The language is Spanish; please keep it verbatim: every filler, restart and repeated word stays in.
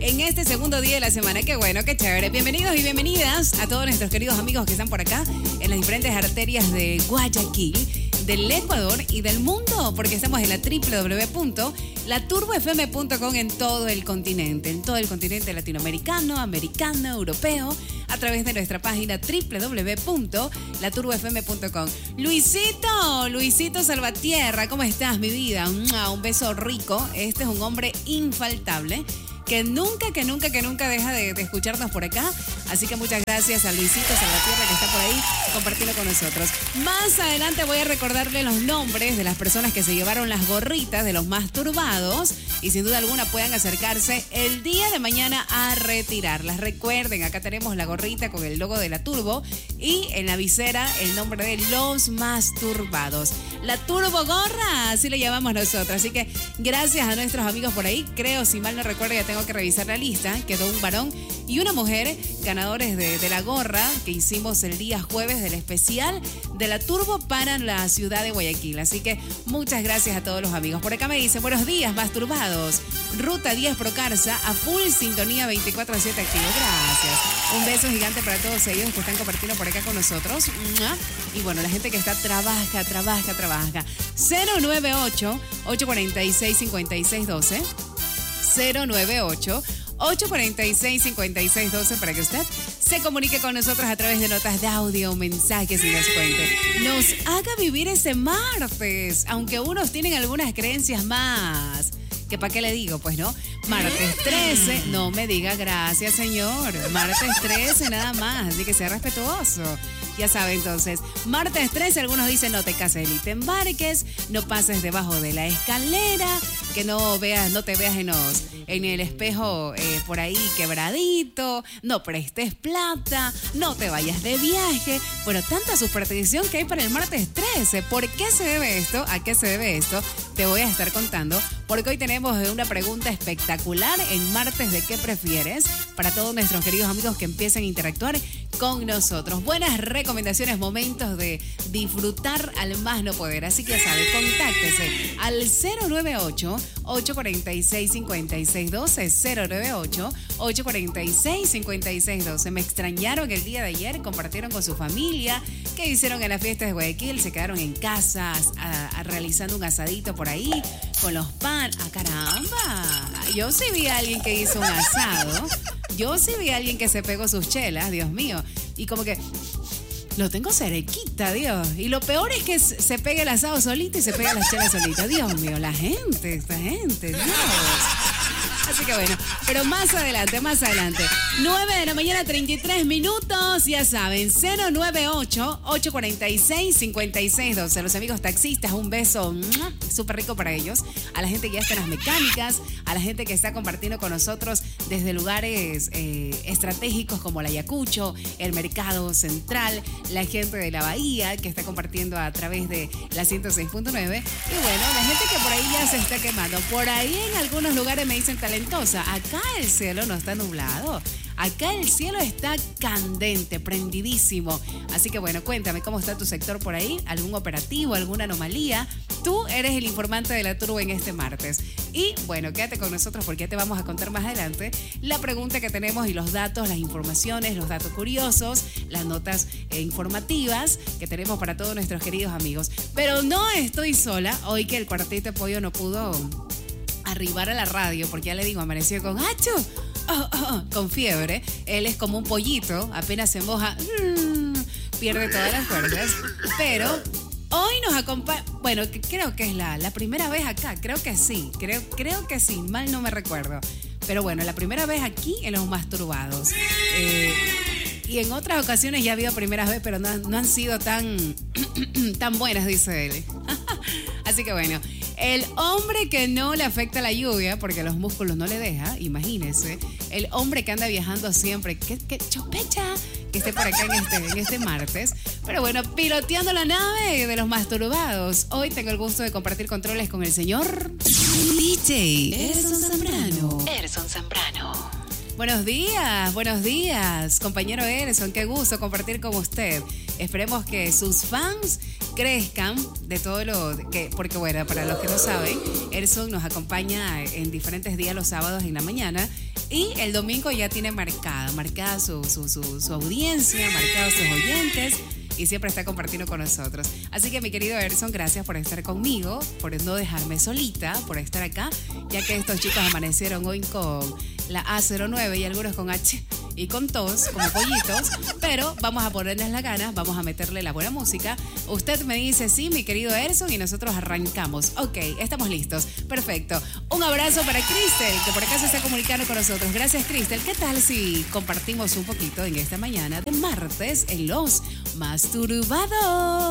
en este segundo día de la semana. Qué bueno, qué chévere. Bienvenidos y bienvenidas a todos nuestros queridos amigos que están por acá en las diferentes arterias de Guayaquil, del Ecuador y del mundo, porque estamos en la doble u doble u doble u punto la turbo f m punto com en todo el continente, en todo el continente latinoamericano, americano, europeo, a través de nuestra página doble u doble u doble u punto la turbo f m punto com. Luisito, Luisito Salvatierra, ¿cómo estás, mi vida? Un beso rico. Este es un hombre infaltable que nunca, que nunca, que nunca deja de, de escucharnos por acá. Así que muchas gracias a Luisito Salvatierra que está por ahí compartiendo con nosotros. Más adelante voy a recordarle los nombres de las personas que se llevaron las gorritas de los más turbados y sin duda alguna puedan acercarse el día de mañana a retirarlas. Recuerden, acá tenemos la gorrita con el logo de la Turbo y en la visera el nombre de los más turbados. La Turbo Gorra, así le llamamos nosotros. Así que gracias a nuestros amigos por ahí. Creo, si mal no recuerdo, ya tengo que revisar la lista. Quedó un varón y una mujer ganadores de, de la gorra que hicimos el día jueves del especial de la Turbo para la ciudad de Guayaquil. Así que muchas gracias a todos los amigos. Por acá me dicen, buenos días, más turbados. Ruta diez Procarza, a full sintonía veinticuatro siete activo. Gracias. Un beso gigante para todos ellos que están compartiendo por acá con nosotros. Y bueno, la gente que está trabaja, trabaja, trabaja. cero nueve ocho, ocho cuatro seis, cinco seis uno dos. cero nueve ocho, ocho cuatro seis, cinco seis uno dos para que usted se comunique con nosotros a través de notas de audio, mensajes y nos cuente. Nos haga vivir ese martes, aunque unos tienen algunas creencias más. ¿Que para qué le digo? Pues no. Martes trece, no me diga gracias, señor. Martes trece nada más, así que sea respetuoso. Ya sabe, entonces, martes trece, algunos dicen no te cases ni te embarques, no pases debajo de la escalera, que no veas, no te veas en, los, en el espejo eh, por ahí quebradito, no prestes plata, no te vayas de viaje. Bueno, tanta superstición que hay para el martes trece. ¿Por qué se debe esto? ¿A qué se debe esto? Te voy a estar contando, porque hoy tenemos una pregunta espectacular en martes de ¿qué prefieres? Para todos nuestros queridos amigos que empiecen a interactuar con nosotros. Buenas recomendaciones, momentos de disfrutar al más no poder. Así que ya sabe, contáctese al cero nueve ocho, ocho cuatro seis, cinco seis uno dos, cero nueve ocho, ocho cuatro seis, cinco seis uno dos. Me extrañaron el día de ayer, compartieron con su familia, ¿qué hicieron en las fiestas de Guayaquil? Se quedaron en casa a, a, realizando un asadito por ahí con los pan. ¡Ah, caramba! Yo sí vi a alguien que hizo un asado. Yo sí vi a alguien que se pegó sus chelas, Dios mío. Y como que lo tengo cerquita, Dios. Y lo peor es que se pegue el asado solito y se pega las chelas solita. Dios mío, la gente, esta gente, Dios. Así que bueno, pero más adelante, más adelante. nueve de la mañana, treinta y tres minutos. Ya saben, cero nueve ocho, ocho cuatro seis, cinco seis uno dos. A los amigos taxistas, un beso súper rico para ellos. A la gente que ya está en las mecánicas, a la gente que está compartiendo con nosotros desde lugares eh, estratégicos como la Ayacucho, el Mercado Central, la gente de la Bahía que está compartiendo a través de la ciento seis punto nueve. Y bueno, la gente que por ahí ya se está quemando. Por ahí en algunos lugares me dicen talentosa. Acá el cielo no está nublado. Acá el cielo está candente, prendidísimo. Así que bueno, cuéntame cómo está tu sector por ahí. ¿Algún operativo, alguna anomalía? Tú eres el informante de la Turbo en este martes. Y bueno, quédate con nosotros porque ya te vamos a contar más adelante la pregunta que tenemos y los datos, las informaciones, los datos curiosos, las notas eh, informativas que tenemos para todos nuestros queridos amigos. Pero no estoy sola. Hoy que el Cuartito de Pollo no pudo arribar a la radio porque ya le digo, amaneció con ¡achu! Oh, oh, oh, con fiebre. Él es como un pollito, apenas se moja, mmm, pierde todas las fuerzas. Pero hoy nos acompaña, bueno, creo que es la, la primera vez acá, creo que sí, creo, creo que sí, mal no me recuerdo. Pero bueno, la primera vez aquí en Los Masturbados. Eh, y en otras ocasiones ya ha habido primeras veces, pero no, no han sido tan, tan buenas, dice él. Así que bueno, el hombre que no le afecta la lluvia porque los músculos no le deja, imagínese. El hombre que anda viajando siempre, que, que chopecha, que esté por acá en este, en este martes. Pero bueno, piloteando la nave de Los Masturbados. Hoy tengo el gusto de compartir controles con el señor D J Erson Zambrano. Erson Zambrano. Buenos días, buenos días, compañero Erson, qué gusto compartir con usted. Esperemos que sus fans crezcan de todo lo que, porque bueno, para los que no saben, Erson nos acompaña en diferentes días los sábados en la mañana y el domingo ya tiene marcada, marcada su, su, su, su audiencia, marcados sus oyentes. Y siempre está compartiendo con nosotros. Así que mi querido Erson, gracias por estar conmigo, por no dejarme solita, por estar acá, ya que estos chicos amanecieron hoy con la A cero nueve y algunos con H y con tos, como pollitos, pero vamos a ponerles las ganas, vamos a meterle la buena música. Usted me dice sí, mi querido Erson, y nosotros arrancamos. Ok, estamos listos. Perfecto. Un abrazo para Cristel, que por acá se está comunicando con nosotros. Gracias, Cristel. ¿Qué tal si compartimos un poquito en esta mañana de martes en Los Masturbados?